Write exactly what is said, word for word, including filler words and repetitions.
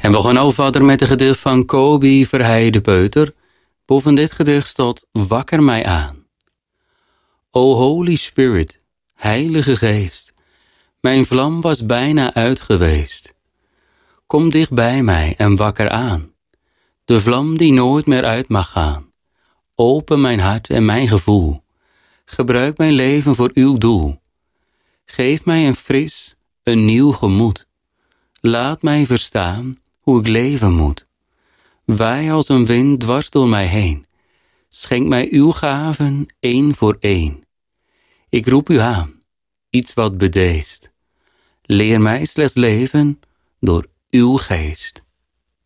En we gaan al verder met het gedicht van Kobi Verheide Peuter. Boven dit gedicht staat wakker mij aan. O Holy Spirit, Heilige Geest, mijn vlam was bijna uit geweest. Kom dicht bij mij en wakker aan, de vlam die nooit meer uit mag gaan. Open mijn hart en mijn gevoel, gebruik mijn leven voor uw doel. Geef mij een fris, een nieuw gemoed. Laat mij verstaan hoe ik leven moet. Waai als een wind dwars door mij heen. Schenk mij uw gaven één voor één. Ik roep u aan, iets wat bedeesd. Leer mij slechts leven door uw geest.